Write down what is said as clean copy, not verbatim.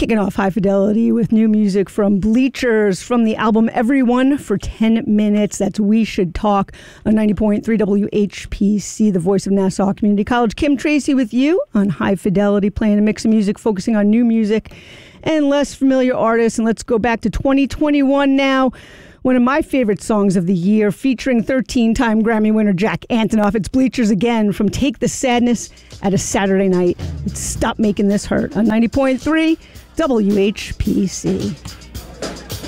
Kicking off High Fidelity with new music from Bleachers from the album Everyone for 10 Minutes. That's We Should Talk on 90.3 WHPC, the voice of Nassau Community College. Kim Tracy with you on High Fidelity, playing a mix of music, focusing on new music and less familiar artists. And let's go back to 2021 now. One of my favorite songs of the year, featuring 13-time Grammy winner Jack Antonoff. It's Bleachers again from Take the Sadness at a Saturday Night. It's Stop Making This Hurt on 90.3 WHPC.